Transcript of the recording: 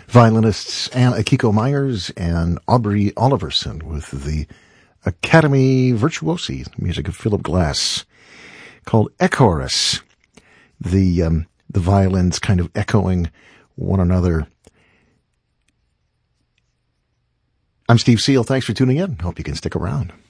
Violinists Akiko Myers and Aubrey Oliverson with the Academy Virtuosi, music of Philip Glass, called Echoris. The violins kind of echoing one another. I'm Steve Seal. Thanks for tuning in. Hope you can stick around.